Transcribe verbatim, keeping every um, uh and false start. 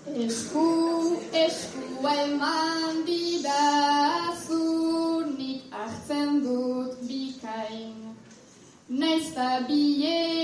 Esku, eskua eman didazu, nik hartzen dut bikain. Naizta bie